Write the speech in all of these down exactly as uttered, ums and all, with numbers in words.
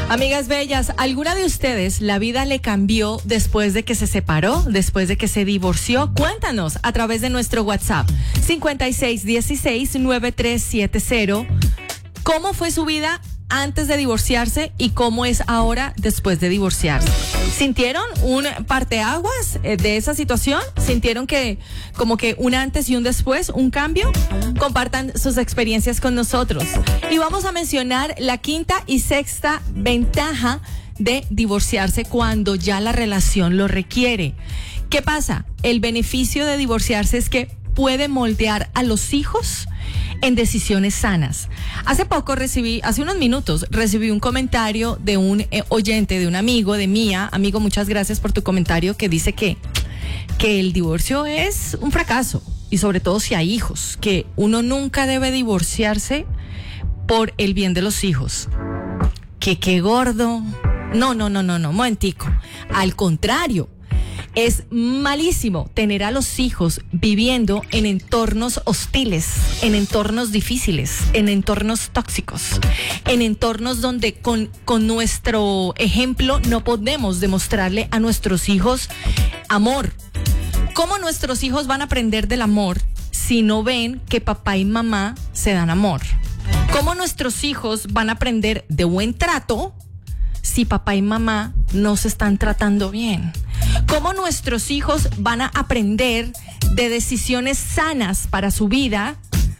Amigas bellas, ¿alguna de ustedes la vida le cambió después de que se separó, después de que se divorció? Cuéntanos a través de nuestro WhatsApp cincuenta y seis dieciséis noventa y tres setenta. ¿Cómo fue su vida antes de divorciarse y cómo es ahora después de divorciarse? ¿Sintieron un parteaguas de esa situación? ¿Sintieron que como que un antes y un después, un cambio? Compartan sus experiencias con nosotros. Y vamos a mencionar la quinta y sexta ventaja de divorciarse cuando ya la relación lo requiere. ¿Qué pasa? El beneficio de divorciarse es que puede moldear a los hijos en decisiones sanas. Hace poco recibí, hace unos minutos, recibí un comentario de un eh, oyente, de un amigo, de Mía. Amigo, muchas gracias por tu comentario, que dice que, que el divorcio es un fracaso, y sobre todo si hay hijos, que uno nunca debe divorciarse por el bien de los hijos. Que qué gordo. No, no, no, no, no, momentico. Al contrario. Es malísimo tener a los hijos viviendo en entornos hostiles, en entornos difíciles, en entornos tóxicos, en entornos donde con, con nuestro ejemplo no podemos demostrarle a nuestros hijos amor. ¿Cómo nuestros hijos van a aprender del amor si no ven que papá y mamá se dan amor? ¿Cómo nuestros hijos van a aprender de buen trato si papá y mamá no se están tratando bien? ¿Cómo nuestros hijos van a aprender de decisiones sanas para su vida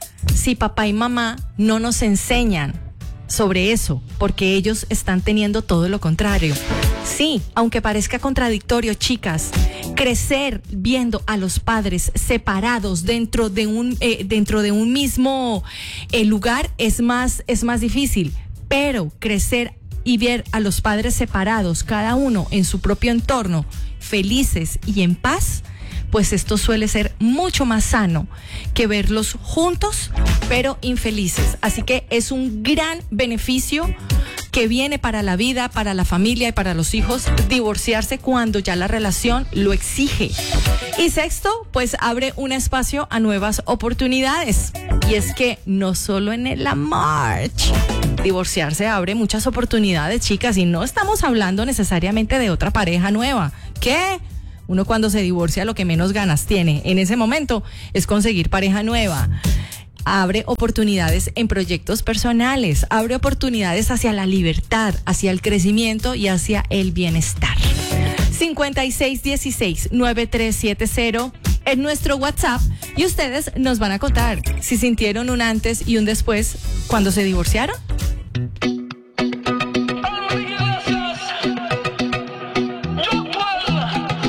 si papá y mamá no nos enseñan sobre eso? Porque ellos están teniendo todo lo contrario. Sí, aunque parezca contradictorio, chicas, crecer viendo a los padres separados dentro de un, eh, dentro de un mismo eh, lugar es más, es más difícil, pero crecer y ver a los padres separados, cada uno en su propio entorno, felices y en paz, pues esto suele ser mucho más sano que verlos juntos, pero infelices. Así que es un gran beneficio que viene para la vida, para la familia y para los hijos, divorciarse cuando ya la relación lo exige. Y sexto, pues abre un espacio a nuevas oportunidades. Y es que no solo en el amor, divorciarse abre muchas oportunidades, chicas, y no estamos hablando necesariamente de otra pareja nueva. ¿Qué? Uno cuando se divorcia lo que menos ganas tiene en ese momento es conseguir pareja nueva. Abre oportunidades en proyectos personales, abre oportunidades hacia la libertad, hacia el crecimiento y hacia el bienestar. cincuenta y seis dieciséis noventa y tres setenta en nuestro WhatsApp, y ustedes nos van a contar si sintieron un antes y un después cuando se divorciaron.